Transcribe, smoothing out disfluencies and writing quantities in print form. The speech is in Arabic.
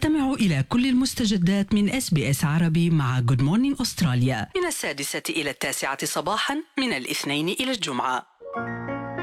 استمعوا إلى كل المستجدات من SBS عربي مع Good Morning أستراليا من 6 إلى 9 صباحا من الاثنين إلى الجمعة.